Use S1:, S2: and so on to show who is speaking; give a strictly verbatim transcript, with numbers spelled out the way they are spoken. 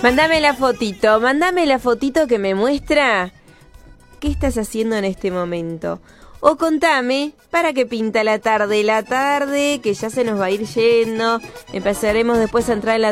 S1: Mándame la fotito, mándame la fotito que me muestra qué estás haciendo en este momento. O contame para qué pinta la tarde, la tarde que ya se nos va a ir yendo. Empezaremos después a entrar en la